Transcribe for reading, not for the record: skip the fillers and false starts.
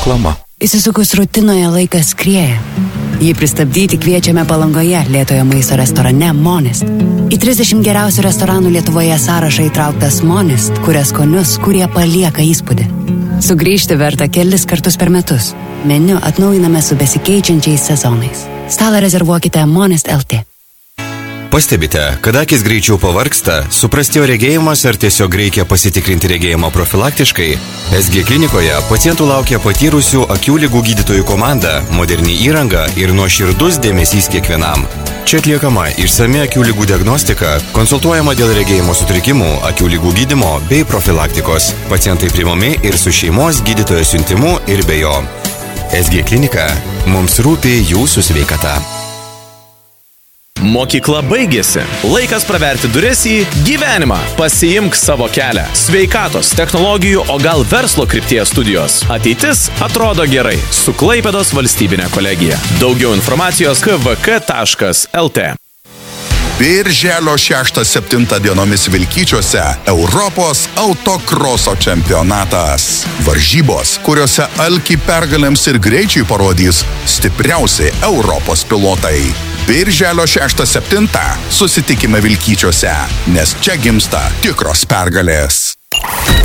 reklama. Įsisukus rutinoje laikas skrieja. Jį pristabdyti kviečiame Palangoje lėtojo maisto restorane Monist. Į 30 geriausių restoranų Lietuvoje sąrašą įtrauktas Monist, kuria skonius, kurie palieka įspūdį. Sugrįžti verta kelis kartus per metus. Meniu atnaujiname su besikeičiančiais sezonais. Stalą rezervuokite Monist LT. Pastebite, kad akis greičiau pavargsta, suprastėjo regėjimas ar tiesiog reikia pasitikrinti regėjimą profilaktiškai? SG klinikoje pacientų laukia patyrusių akių ligų gydytojų komanda, moderni įranga ir nuoširdus dėmesys kiekvienam. Čia atliekama išsami akių ligų diagnostika, konsultuojama dėl regėjimo sutrikimų, akių ligų gydymo bei profilaktikos. Pacientai priimami ir su šeimos gydytojo siuntimu ir be jo. SG klinika. Mums rūpi jūsų sveikata. Mokykla baigėsi. Laikas praverti duris į gyvenimą. Pasiimk savo kelią. Sveikatos, technologijų, o gal verslo krypties studijos. Ateitis atrodo gerai su Klaipėdos valstybinė kolegija. Daugiau informacijos kvk.lt. Birželio 6-7 dienomis Vilkyčiuose Europos autokroso čempionatas. Varžybos, kuriuose alkį pergalėms ir greičiai parodys stipriausi Europos pilotai. Birželio 6-7 susitikime Vilkyčiuose, nes čia gimsta tikros pergalės.